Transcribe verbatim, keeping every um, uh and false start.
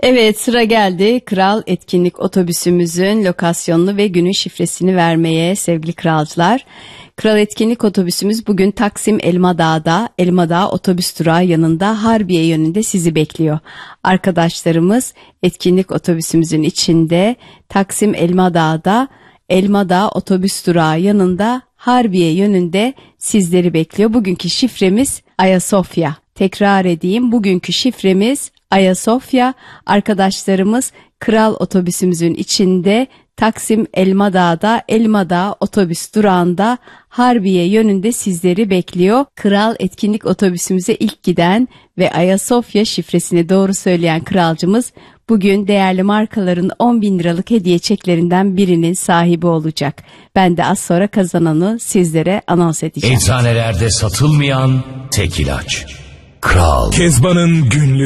Evet, sıra geldi Kral Etkinlik Otobüsümüzün lokasyonunu ve günün şifresini vermeye sevgili kralcılar. Kral Etkinlik Otobüsümüz bugün Taksim Elmadağ'da, Elmadağ otobüs durağı yanında Harbiye yönünde sizi bekliyor. Arkadaşlarımız etkinlik otobüsümüzün içinde Taksim Elmadağ'da, Elmadağ otobüs durağı yanında Harbiye yönünde sizleri bekliyor. Bugünkü şifremiz Ayasofya. Tekrar edeyim, bugünkü şifremiz Ayasofya. Arkadaşlarımız Kral otobüsümüzün içinde Taksim Elmadağ'da, Elmadağ otobüs durağında Harbiye yönünde sizleri bekliyor. Kral etkinlik otobüsümüze ilk giden ve Ayasofya şifresini doğru söyleyen kralcımız bugün değerli markaların on bin liralık hediye çeklerinden birinin sahibi olacak. Ben de az sonra kazananı sizlere anons edeceğim. Eczanelerde satılmayan tek ilaç. Kral. Kezban'ın günlüğü.